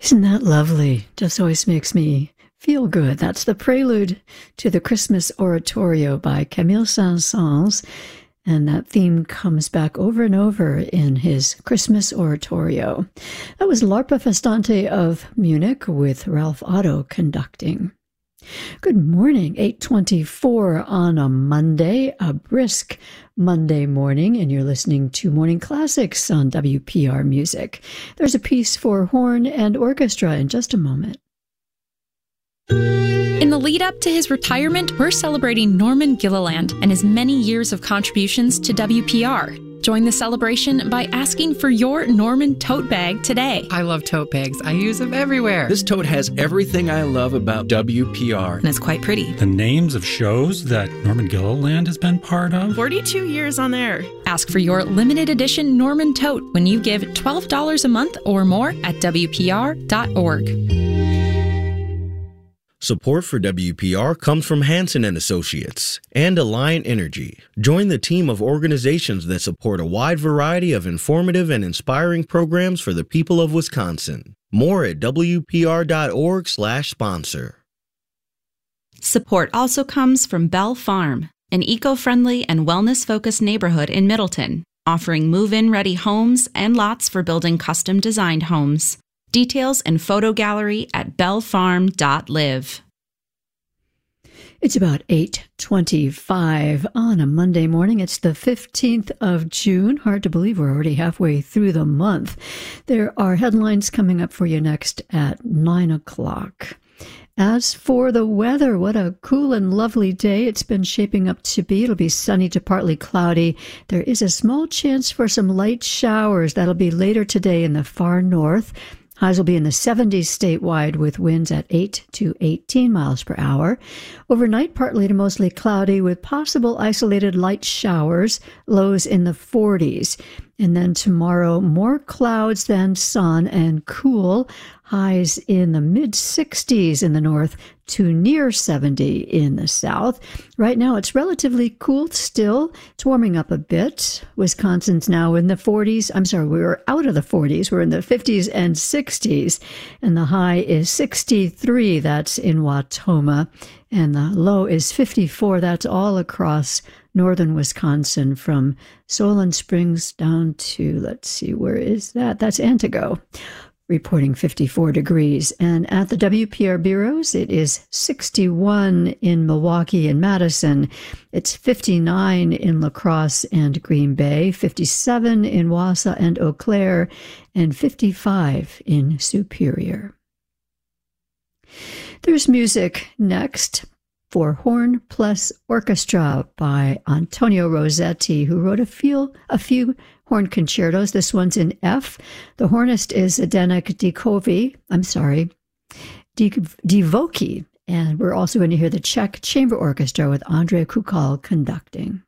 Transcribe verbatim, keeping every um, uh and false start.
Isn't that lovely? Just always makes me feel good. That's the prelude to the Christmas Oratorio by Camille Saint-Saëns. And that theme comes back over and over in his Christmas Oratorio. That was L'Arpa Festante of Munich with Ralph Otto conducting. Good morning, eight twenty-four on a Monday, a brisk Monday morning, and you're listening to Morning Classics on W P R Music. There's a piece for horn and orchestra in just a moment. In the lead up to his retirement, we're celebrating Norman Gilliland and his many years of contributions to W P R. Join the celebration by asking for your Norman tote bag today. I love tote bags. I use them everywhere. This tote has everything I love about W P R. And it's quite pretty. The names of shows that Norman Gilliland has been part of. forty-two years on there. Ask for your limited edition Norman tote when you give twelve dollars a month or more at W P R dot org. Support for W P R comes from Hansen and Associates and Alliant Energy. Join the team of organizations that support a wide variety of informative and inspiring programs for the people of Wisconsin. More at W P R dot org slash sponsor. Support also comes from Bell Farm, an eco-friendly and wellness-focused neighborhood in Middleton, offering move-in ready homes and lots for building custom-designed homes. Details and photo gallery at bell farm dot live. It's about eight twenty-five on a Monday morning. It's the fifteenth of June. Hard to believe we're already halfway through the month. There are headlines coming up for you next at nine o'clock. As for the weather, what a cool and lovely day it's been shaping up to be. It'll be sunny to partly cloudy. There is a small chance for some light showers. That'll be later today in the far north. Highs will be in the seventies statewide with winds at eight to eighteen miles per hour. Overnight, partly to mostly cloudy with possible isolated light showers, lows in the forties. And then tomorrow, more clouds than sun and cool. Highs in the mid-sixties in the north to near seventy in the south. Right now, it's relatively cool still. It's warming up a bit. Wisconsin's now in the forties. I'm sorry, we were out of the forties. We're in the fifties and sixties. And the high is sixty-three. That's in Wautoma. And the low is fifty-four. That's all across northern Wisconsin from Solon Springs down to, let's see, where is that? That's Antigo, reporting fifty-four degrees. And at the W P R bureaus, it is sixty-one in Milwaukee and Madison. It's fifty-nine in La Crosse and Green Bay, fifty-seven in Wausau and Eau Claire, and fifty-five in Superior. There's music next for Horn Plus Orchestra by Antonio Rossetti, who wrote a few, a few horn concertos. This one's in F. The hornist is Zdeněk Dikovi. I'm sorry, Divoki. And we're also going to hear the Czech Chamber Orchestra with Andrei Kukal conducting.